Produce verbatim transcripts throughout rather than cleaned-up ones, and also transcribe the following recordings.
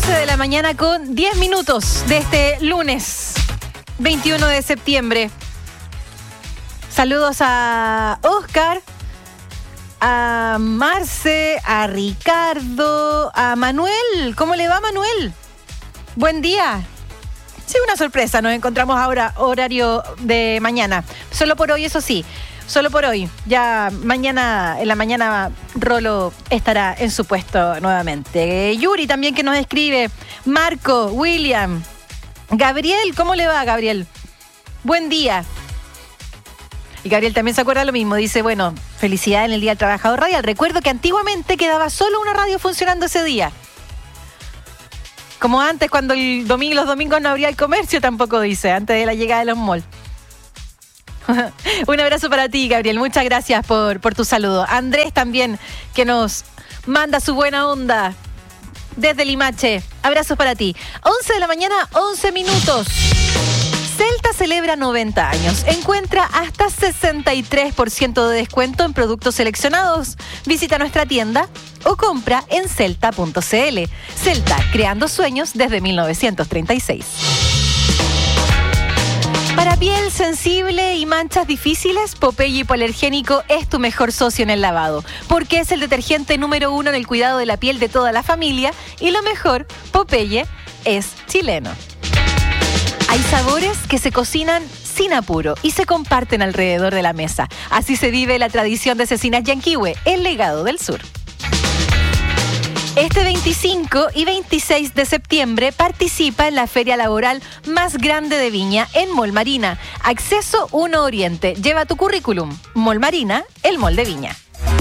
once de la mañana con diez minutos de este lunes veintiuno de septiembre. Saludos a Oscar, a Marce, a Ricardo, a Manuel. ¿Cómo le va, Manuel? Buen día. Sí, una sorpresa. Nos encontramos ahora, horario de mañana. Solo por hoy, eso sí. Solo por hoy. Ya mañana, en la mañana, Rolo estará en su puesto nuevamente. Yuri también que nos escribe. Marco, William, Gabriel. ¿Cómo le va, Gabriel? Buen día. Y Gabriel también se acuerda lo mismo. Dice, bueno, felicidad en el Día del Trabajador Radial. Recuerdo que antiguamente quedaba solo una radio funcionando ese día. Como antes, cuando el domingo, los domingos no abría el comercio, tampoco dice, antes de la llegada de los malls. Un abrazo para ti, Gabriel. Muchas gracias por, por tu saludo. Andrés también, que nos manda su buena onda desde Limache. Abrazos para ti. once de la mañana, once minutos. Celta celebra noventa años. Encuentra hasta sesenta y tres por ciento de descuento en productos seleccionados. Visita nuestra tienda o compra en celta punto cl. Celta, creando sueños desde mil novecientos treinta y seis. Para piel sensible y manchas difíciles, Popeye Hipoalergénico es tu mejor socio en el lavado, porque es el detergente número uno en el cuidado de la piel de toda la familia y lo mejor, Popeye es chileno. Hay sabores que se cocinan sin apuro y se comparten alrededor de la mesa. Así se vive la tradición de Cecinas Yanquihue, el legado del sur. Este veinticinco y veintiséis de septiembre participa en la feria laboral más grande de Viña en Mall Marina. Acceso uno Oriente. Lleva tu currículum. Mall Marina, el mall de Viña.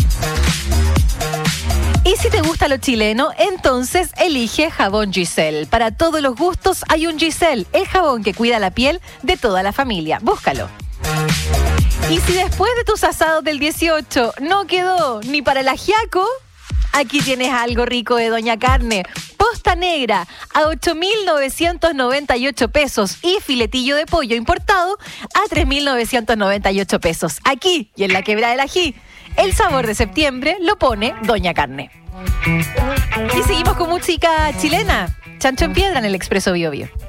Y si te gusta lo chileno, entonces elige jabón Giselle. Para todos los gustos hay un Giselle, el jabón que cuida la piel de toda la familia. Búscalo. Y si después de tus asados del dieciocho no quedó ni para el ajiaco, aquí tienes algo rico de Doña Carne. Posta negra a ocho mil novecientos noventa y ocho pesos y filetillo de pollo importado a tres mil novecientos noventa y ocho pesos. Aquí y en la Quebrada del Ají. El sabor de septiembre lo pone Doña Carne. Y seguimos con música chilena. Chancho en Piedra en el Expreso Bio Bio.